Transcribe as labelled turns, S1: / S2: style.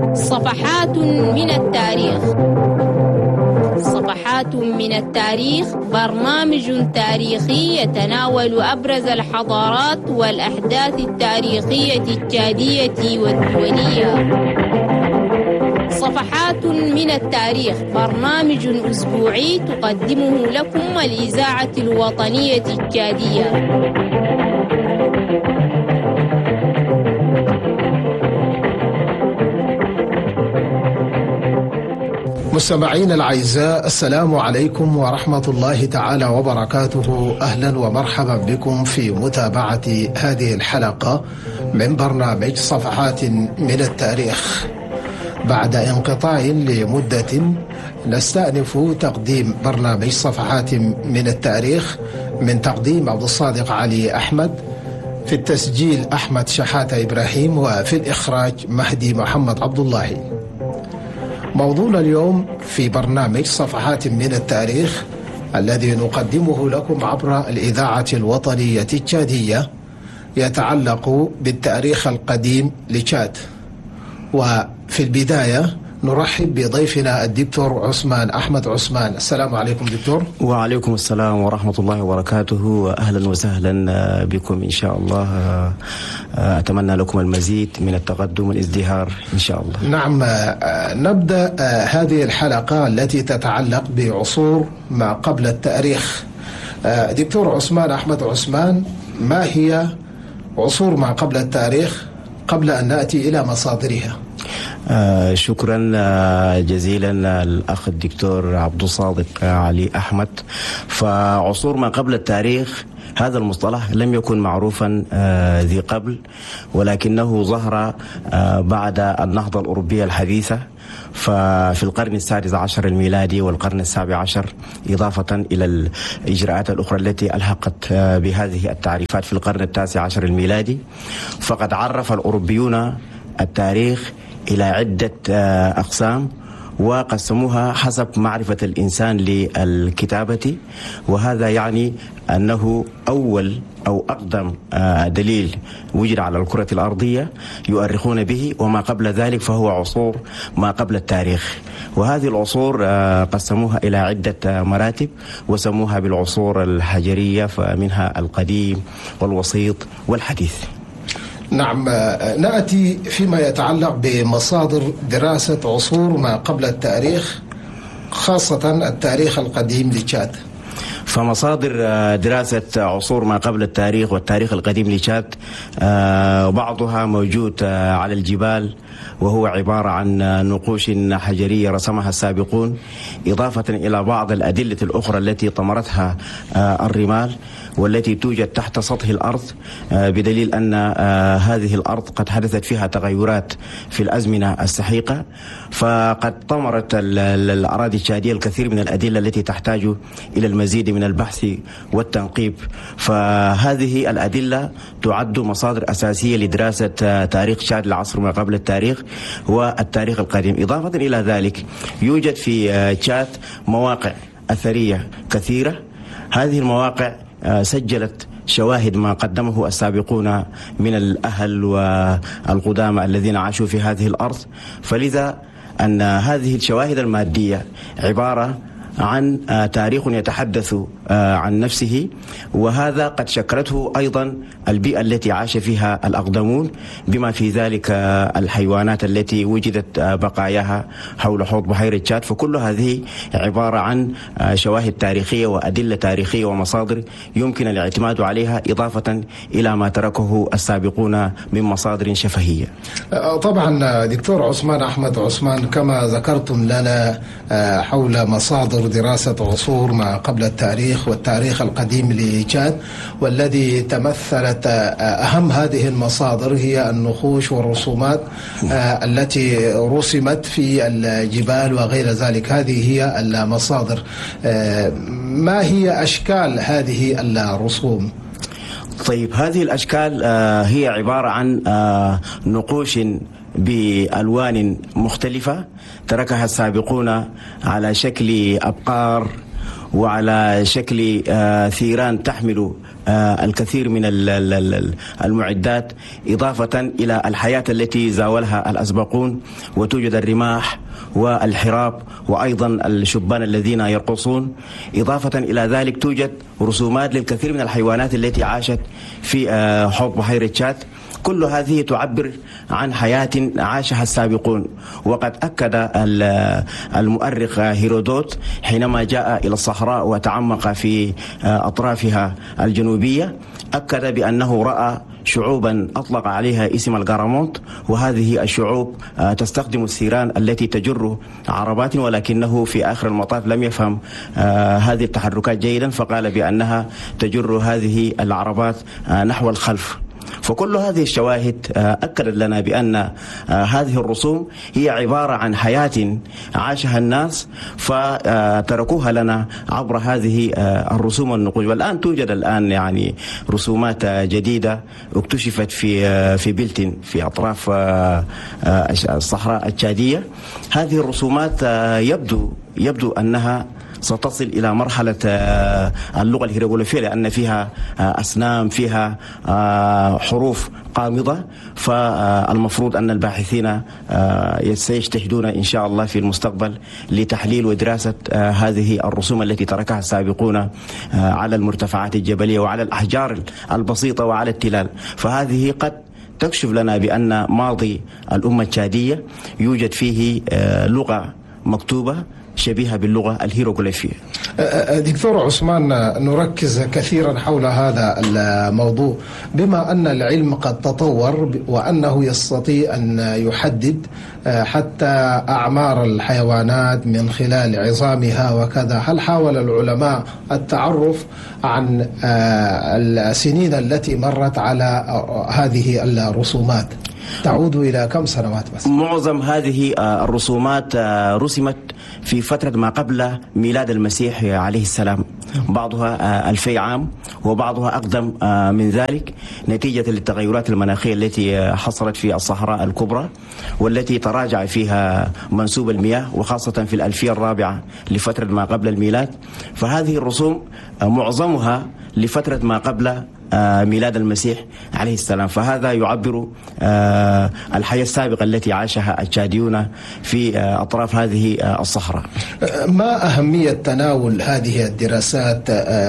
S1: صفحات من التاريخ. صفحات من التاريخ برنامج تاريخي يتناول أبرز الحضارات والأحداث التاريخية التشادية والدولية. صفحات من التاريخ برنامج أسبوعي تقدمه لكم الإذاعة الوطنية التشادية.
S2: مستمعين الأعزاء، السلام عليكم ورحمة الله تعالى وبركاته. أهلا ومرحبا بكم في متابعة هذه الحلقة من برنامج صفحات من التاريخ. بعد انقطاع لمدة نستأنف تقديم برنامج صفحات من التاريخ من تقديم عبد الصادق علي أحمد، في التسجيل أحمد شحاتة إبراهيم، وفي الإخراج مهدي محمد عبد الله. موضوعنا اليوم في برنامج صفحات من التاريخ الذي نقدمه لكم عبر الإذاعة الوطنية التشادية يتعلق بالتاريخ القديم لتشاد. وفي البداية نرحب بضيفنا الدكتور عثمان أحمد عثمان. السلام عليكم دكتور.
S3: وعليكم السلام ورحمة الله وبركاته، أهلا وسهلا بكم إن شاء الله. أتمنى لكم المزيد من التقدم والازدهار إن شاء الله.
S2: نعم، نبدأ هذه الحلقة التي تتعلق بعصور ما قبل التاريخ. دكتور عثمان أحمد عثمان، ما هي عصور ما قبل التاريخ قبل أن نأتي إلى مصادرها؟
S3: شكرا جزيلا الأخ الدكتور عبد الصادق علي أحمد. فعصور ما قبل التاريخ هذا المصطلح لم يكن معروفا ذي قبل، ولكنه ظهر بعد النهضة الأوروبية الحديثة ففي القرن السادس عشر الميلادي والقرن السابع عشر، إضافة إلى الإجراءات الأخرى التي ألحقت بهذه التعريفات في القرن التاسع عشر الميلادي. فقد عرف الأوروبيون التاريخ إلى عدة أقسام وقسموها حسب معرفة الإنسان للكتابة، وهذا يعني أنه أول أو أقدم دليل وجد على الكرة الأرضية يؤرخون به، وما قبل ذلك فهو عصور ما قبل التاريخ. وهذه العصور قسموها إلى عدة مراتب وسموها بالعصور الحجرية، فمنها القديم والوسيط والحديث.
S2: نعم، نأتي فيما يتعلق بمصادر دراسة عصور ما قبل التاريخ، خاصة التاريخ القديم لتشاد.
S3: فمصادر دراسة عصور ما قبل التاريخ والتاريخ القديم لتشاد بعضها موجود على الجبال، وهو عبارة عن نقوش حجرية رسمها السابقون، إضافة إلى بعض الأدلة الأخرى التي طمرتها الرمال والتي توجد تحت سطح الأرض، بدليل أن هذه الأرض قد حدثت فيها تغيرات في الأزمنة السحيقة، فقد طمرت الأراضي التشادية الكثير من الأدلة التي تحتاج إلى المزيد من البحث والتنقيب. فهذه الأدلة تعد مصادر أساسية لدراسة تاريخ تشاد العصر ما قبل التاريخ والتاريخ القديم. إضافة إلى ذلك يوجد في تشاد مواقع أثرية كثيرة، هذه المواقع سجلت شواهد ما قدمه السابقون من الأهل والقدامى الذين عاشوا في هذه الأرض، فلذا أن هذه الشواهد المادية عبارة عن تاريخ يتحدث عن نفسه، وهذا قد شكلته أيضا البيئة التي عاش فيها الأقدمون، بما في ذلك الحيوانات التي وجدت بقاياها حول حوض بحيرة تشاد. فكل هذه عبارة عن شواهد تاريخية وأدلة تاريخية ومصادر يمكن الاعتماد عليها، إضافة إلى ما تركه السابقون من مصادر شفهية.
S2: طبعا دكتور عثمان أحمد عثمان، كما ذكرتم لنا حول مصادر دراسة عصور ما قبل التاريخ والتاريخ القديم لتشاد، والذي تمثلت أهم هذه المصادر هي النقوش والرسومات التي رسمت في الجبال وغير ذلك. هذه هي المصادر. ما هي أشكال هذه الرسوم؟
S3: طيب، هذه الأشكال هي عبارة عن نقوش بألوان مختلفة تركها السابقون على شكل أبقار وعلى شكل ثيران تحمل الكثير من المعدات، إضافة إلى الحياة التي زاولها الأسبقون، وتوجد الرماح والحراب وأيضا الشبان الذين يرقصون. إضافة إلى ذلك توجد رسومات للكثير من الحيوانات التي عاشت في حوض بحيرة تشاد. كل هذه تعبر عن حياة عاشها السابقون. وقد أكد المؤرخ هيرودوت حينما جاء إلى الصحراء وتعمق في أطرافها الجنوبية، أكد بأنه رأى شعوبا أطلق عليها اسم الغارامونت، وهذه الشعوب تستخدم الثيران التي تجر عربات، ولكنه في آخر المطاف لم يفهم هذه التحركات جيدا، فقال بأنها تجر هذه العربات نحو الخلف. فكل هذه الشواهد أكدت لنا بأن هذه الرسوم هي عبارة عن حياة عاشها الناس فتركوها لنا عبر هذه الرسوم والنقوش. والآن توجد يعني رسومات جديدة اكتشفت في بلتن في أطراف الصحراء التشادية. هذه الرسومات يبدو أنها ستصل إلى مرحلة اللغة الهيروغليفية، لأن فيها أسنام، فيها حروف قامضة. فالمفروض أن الباحثين سيجتهدون إن شاء الله في المستقبل لتحليل ودراسة هذه الرسوم التي تركها السابقون على المرتفعات الجبلية وعلى الأحجار البسيطة وعلى التلال. فهذه قد تكشف لنا بأن ماضي الأمة التشادية يوجد فيه لغة مكتوبة شبيهة باللغة الهيروغليفية.
S2: دكتور عثمان، نركز كثيرا حول هذا الموضوع بما أن العلم قد تطور وأنه يستطيع أن يحدد حتى أعمار الحيوانات من خلال عظامها وكذا. هل حاول العلماء التعرف عن السنين التي مرت على هذه الرسومات؟ تعود إلى كم سنوات بس؟
S3: معظم هذه الرسومات رسمت في فترة ما قبل ميلاد المسيح عليه السلام، بعضها 2000 عام وبعضها أقدم من ذلك، نتيجة للتغيرات المناخية التي حصلت في الصحراء الكبرى والتي تراجع فيها منسوب المياه، وخاصة في الألفية الرابعة لفترة ما قبل الميلاد. فهذه الرسوم معظمها لفترة ما قبل ميلاد المسيح عليه السلام. فهذا يعبر الحياة السابقة التي عاشها التشاديون في أطراف هذه الصحراء.
S2: ما أهمية تناول هذه الدراسات